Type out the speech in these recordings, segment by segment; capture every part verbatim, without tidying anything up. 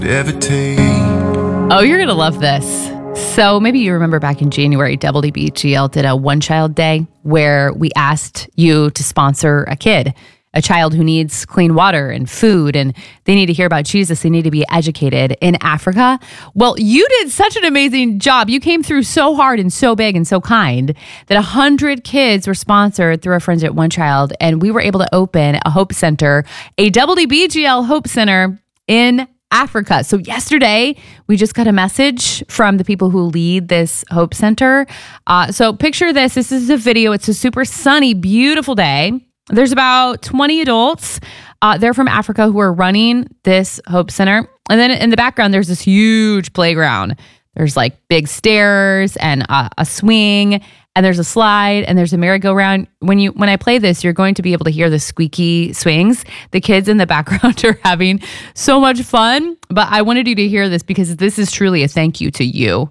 ever take. Oh, you're going to love this. So maybe you remember back in January, W B G L did a One Child Day where we asked you to sponsor a kid, a child who needs clean water and food, and they need to hear about Jesus. They need to be educated in Africa. Well, you did such an amazing job. You came through so hard and so big and so kind that one hundred kids were sponsored through our friends at One Child, and we were able to open a Hope Center, a W B G L Hope Center in Africa. So yesterday, we just got a message from the people who lead this Hope Center. Uh, so picture this. This is a video. It's a super sunny, beautiful day. There's about twenty adults. Uh, they're from Africa who are running this Hope Center. And then in the background, there's this huge playground. There's like big stairs and a, a swing, and there's a slide, and there's a merry-go-round. When you when I play this, you're going to be able to hear the squeaky swings. The kids in the background are having so much fun. But I wanted you to hear this because this is truly a thank you to you.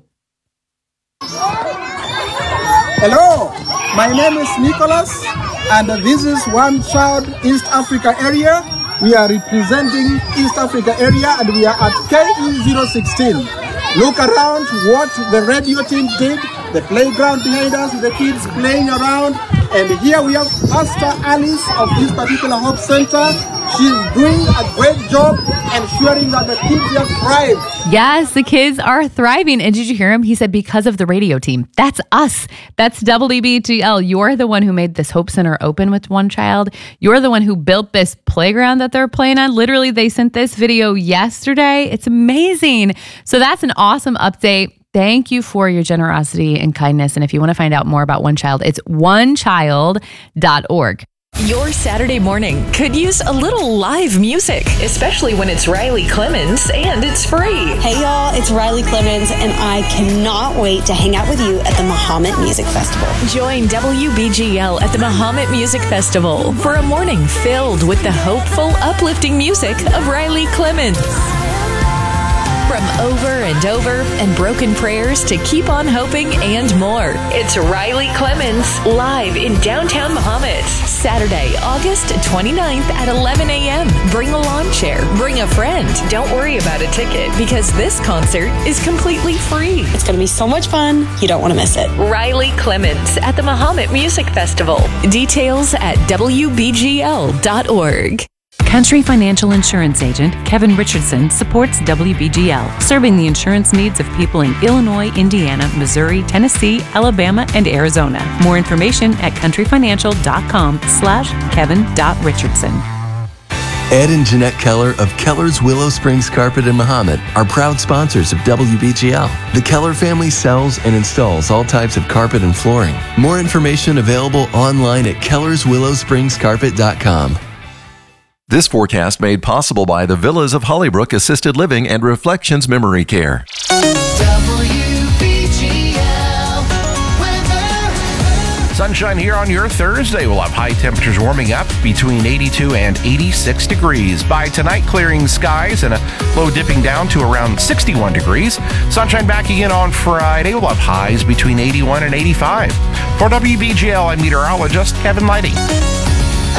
Hello, my name is Nicholas, and this is One Child East Africa area. We are representing East Africa area, and we are at K E zero one six. Look around what the radio team did, the playground behind us, the kids playing around. And here we have Pastor Alice of this particular Hope Center. She's doing a great job ensuring that the kids have thrived. Yes, the kids are thriving. And did you hear him? He said, because of the radio team. That's us. That's W B G L. You're the one who made this Hope Center open with One Child. You're the one who built this playground that they're playing on. Literally, they sent this video yesterday. It's amazing. So that's an awesome update. Thank you for your generosity and kindness. And if you want to find out more about One Child, it's one child dot org. Your Saturday morning could use a little live music, especially when it's Riley Clemens and it's free. Hey y'all, it's Riley Clemens, and I cannot wait to hang out with you at the Mahomet Music Festival. Join W B G L at the Mahomet Music Festival for a morning filled with the hopeful, uplifting music of Riley Clemens. From Over and Over and Broken Prayers to Keep on Hoping and more. It's Riley Clemens live in downtown Mahomet. Saturday, August twenty-ninth at eleven a.m. Bring a lawn chair. Bring a friend. Don't worry about a ticket because this concert is completely free. It's going to be so much fun. You don't want to miss it. Riley Clemens at the Mahomet Music Festival. Details at W B G L dot org. Country Financial Insurance Agent Kevin Richardson supports W B G L, serving the insurance needs of people in Illinois, Indiana, Missouri, Tennessee, Alabama, and Arizona. More information at countryfinancial.com slash kevin.richardson. Ed and Jeanette Keller of Keller's Willow Springs Carpet in Mahomet are proud sponsors of W B G L. The Keller family sells and installs all types of carpet and flooring. More information available online at kellers willow springs carpet dot com. This forecast made possible by the Villas of Hollybrook Assisted Living and Reflections Memory Care. W B G L weather. Sunshine here on your Thursday. We'll have high temperatures warming up between eighty-two and eighty-six degrees. By tonight, clearing skies and a low dipping down to around sixty-one degrees. Sunshine back again on Friday. We'll have highs between eighty-one and eighty-five. For W B G L, I'm meteorologist Kevin Lighty.